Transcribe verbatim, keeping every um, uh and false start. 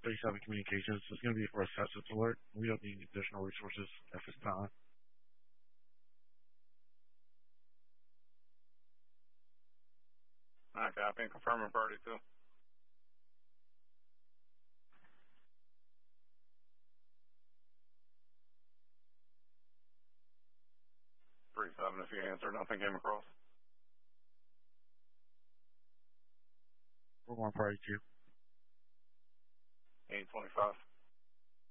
thirty-seven Communications. It's going to be for a sepsis alert. We don't need additional resources at this time. Alright, copy and confirming priority two. Three seven if you answer, nothing came across. We're going priority two. Eight twenty five.